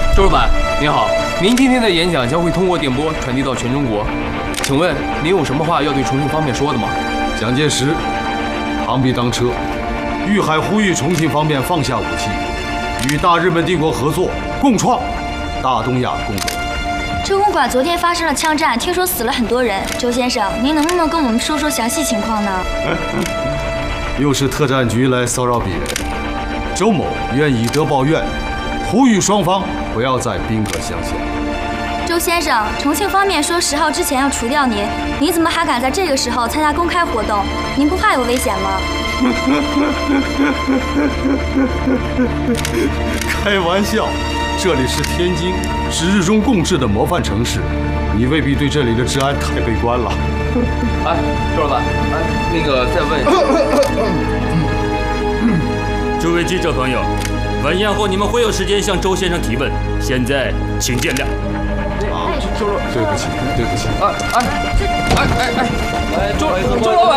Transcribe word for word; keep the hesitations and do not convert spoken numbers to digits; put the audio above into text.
周老板您好，您今天的演讲将会通过电波传递到全中国，请问您有什么话要对重庆方面说的吗？ 蒋介石螳臂当车，豫海呼吁重庆方面放下武器，与大日本帝国合作，共创大东亚共荣。 车公馆昨天发生了枪战，听说死了很多人。周先生，您能不能跟我们说说详细情况呢？ 又是特战局来骚扰别人。周某愿以德报怨，呼吁双方不要再兵戈相向。 周先生，重庆方面说十号之前要除掉您，您怎么还敢在这个时候参加公开活动？您不怕有危险吗？ 开玩笑，这里是天津，是日中共治的模范城市，你未必对这里的治安太悲观了。 哎，周老板，哎，那个再问一下。 诸位记者朋友，晚宴后你们会有时间向周先生提问，现在请见谅。 啊，周老，对不起，对不起。 哎哎，哎哎哎，哎，周周老。